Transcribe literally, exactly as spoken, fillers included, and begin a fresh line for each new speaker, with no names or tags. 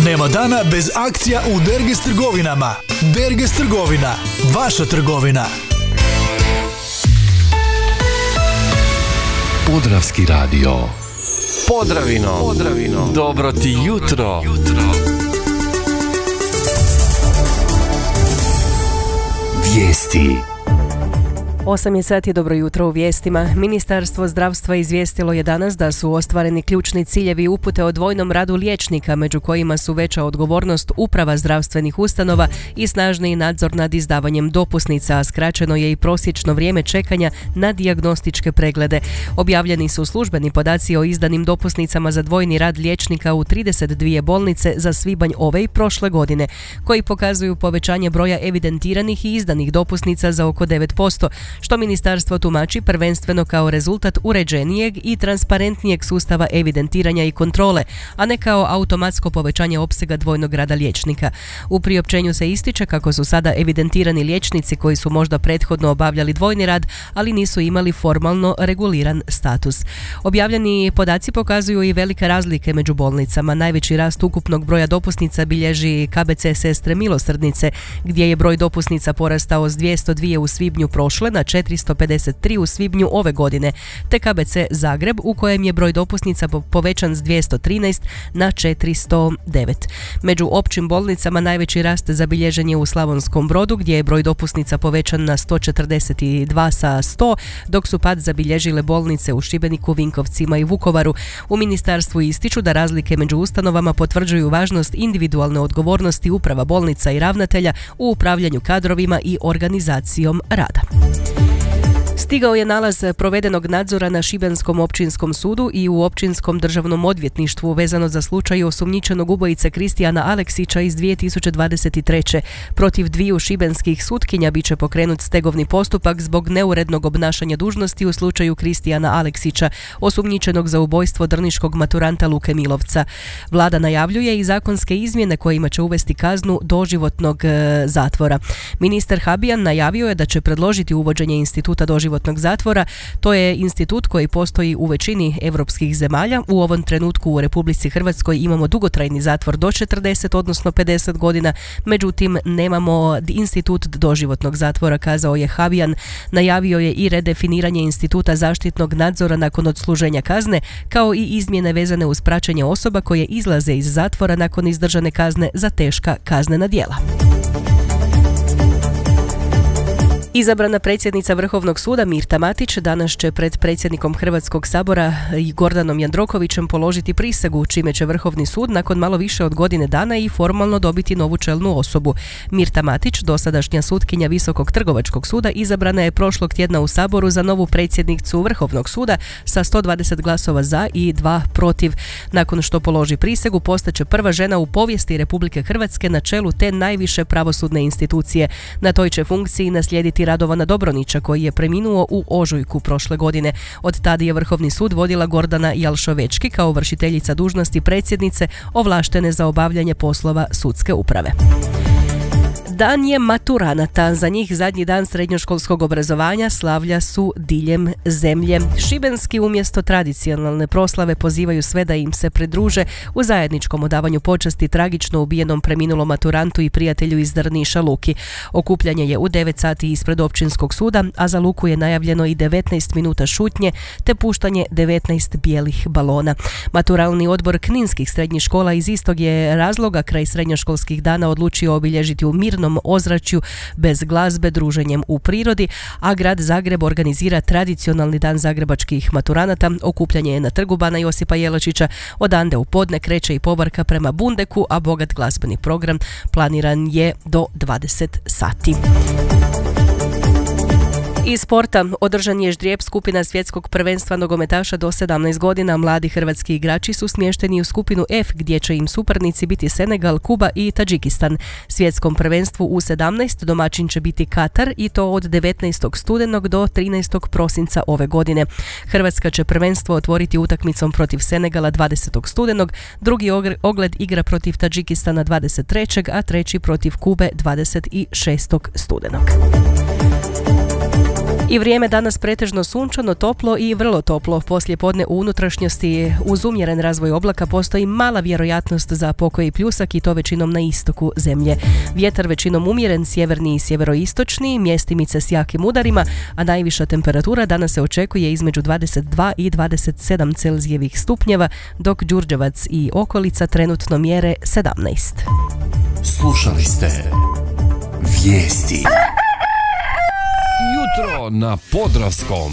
Nema dana bez akcija u Derges trgovinama. Derges trgovina, vaša trgovina.
Podravski radio.
Podravino, Podravino, dobro ti jutro. jutro.
Vijesti.
osam je sati, dobro jutro u vijestima. Ministarstvo zdravstva izvijestilo je danas da su ostvareni ključni ciljevi upute o dvojnom radu liječnika, među kojima su veća odgovornost uprava zdravstvenih ustanova i snažniji nadzor nad izdavanjem dopusnica, a skraćeno je i prosječno vrijeme čekanja na dijagnostičke preglede. Objavljeni su službeni podaci o izdanim dopusnicama za dvojni rad liječnika u trideset dvije bolnice za svibanj ove i prošle godine, koji pokazuju povećanje broja evidentiranih i izdanih dopusnica za oko devet posto, što ministarstvo tumači prvenstveno kao rezultat uređenijeg i transparentnijeg sustava evidentiranja i kontrole, a ne kao automatsko povećanje opsega dvojnog rada liječnika. U priopćenju se ističe kako su sada evidentirani liječnici koji su možda prethodno obavljali dvojni rad, ali nisu imali formalno reguliran status. Objavljeni podaci pokazuju i velike razlike među bolnicama. Najveći rast ukupnog broja dopusnica bilježi K B C Sestre Milosrdnice, gdje je broj dopusnica porastao s dvjesto dvije u svibnju prošle na četiristo pedeset tri u svibnju ove godine, te K B C Zagreb u kojem je broj dopusnica povećan s dvjesto trinaest na četiristo devet. Među općim bolnicama najveći rast zabilježen je u Slavonskom Brodu, gdje je broj dopusnica povećan na sto četrdeset dva sa sto, dok su pad zabilježile bolnice u Šibeniku, Vinkovcima i Vukovaru. U ministarstvu ističu da razlike među ustanovama potvrđuju važnost individualne odgovornosti uprava bolnica i ravnatelja u upravljanju kadrovima i organizacijom rada. Stigao je nalaz provedenog nadzora na Šibenskom općinskom sudu i u općinskom državnom odvjetništvu vezano za slučaj osumnjičenog ubojice Kristijana Aleksića iz dvije tisuće dvadeset treće. Protiv dviju šibenskih sutkinja biće pokrenut stegovni postupak zbog neurednog obnašanja dužnosti u slučaju Kristijana Aleksića, osumnjičenog za ubojstvo drniškog maturanta Luke Milovca. Vlada najavljuje i zakonske izmjene kojima će uvesti kaznu doživotnog e, zatvora. Ministar Habijan najavio je da će predložiti uvođenje instituta doživotnog životnog zatvora. To je institut koji postoji u većini europskih zemalja. U ovom trenutku u Republici Hrvatskoj imamo dugotrajni zatvor do četrdeset, odnosno pedeset godina, međutim nemamo institut doživotnog zatvora, kazao je Habijan. Najavio je i redefiniranje instituta zaštitnog nadzora nakon odsluženja kazne, kao i izmjene vezane uz praćenje osoba koje izlaze iz zatvora nakon izdržane kazne za teška kaznena djela. Izabrana predsjednica Vrhovnog suda Mirta Matić danas će pred predsjednikom Hrvatskog sabora i Gordanom Jandrokovićem položiti prisegu, čime će Vrhovni sud nakon malo više od godine dana i formalno dobiti novu čelnu osobu. Mirta Matić, dosadašnja sutkinja Visokog trgovačkog suda, izabrana je prošlog tjedna u Saboru za novu predsjednicu Vrhovnog suda sa sto dvadeset glasova za i dva protiv. Nakon što položi prisegu, postaće prva žena u povijesti Republike Hrvatske na čelu te najviše pravosudne institucije. Na toj će funkciji naslijediti Radovana Dobronića, koji je preminuo u ožujku prošle godine. Od tada je Vrhovni sud vodila Gordana Jalšovečki kao vršiteljica dužnosti predsjednice ovlaštene za obavljanje poslova sudske uprave. Dan je maturanata. Za njih zadnji dan srednjoškolskog obrazovanja slavlja su diljem zemlje. Šibenski umjesto tradicionalne proslave pozivaju sve da im se pridruže u zajedničkom odavanju počasti tragično ubijenom preminulom maturantu i prijatelju iz Drniša Luki. Okupljanje je u devet sati ispred općinskog suda, a za Luku je najavljeno i devetnaest minuta šutnje te puštanje devetnaest bijelih balona. Maturalni odbor kninskih srednjih škola iz istog je razloga kraj srednjoškolskih dana odlučio obilježiti u mirnom ozračju bez glazbe, druženjem u prirodi, a grad Zagreb organizira tradicionalni dan zagrebačkih maturanata. Okupljanje je na trgu Bana Josipa Jelačića. Odande u podne kreće i povorka prema Bundeku, a bogat glazbeni program planiran je do dvadeset sati. Iz sporta održan je ždrijeb skupina svjetskog prvenstva nogometaša do sedamnaest godina. Mladi hrvatski igrači su smješteni u skupinu F, gdje će im suparnici biti Senegal, Kuba i Tadžikistan. Svjetskom prvenstvu u sedamnaest domaćin će biti Katar, i to od devetnaestog studenog do trinaestog prosinca ove godine. Hrvatska će prvenstvo otvoriti utakmicom protiv Senegala dvadesetog studenog, drugi ogled igra protiv Tadžikistana dvadeset trećeg, a treći protiv Kube dvadeset šestog studenog. I vrijeme danas pretežno sunčano, toplo i vrlo toplo. Poslije podne u unutrašnjosti uz umjeren razvoj oblaka postoji mala vjerojatnost za pokoji pljusak i to većinom na istoku zemlje. Vjetar većinom umjeren, sjeverni i sjeveroistočni, mjestimice s jakim udarima, a najviša temperatura danas se očekuje između dvadeset dva i dvadeset sedam Celzijevih stupnjeva, dok Đurđevac i okolica trenutno mjere sedamnaest.
Slušali ste Vijesti.
Jutro na Podravskom.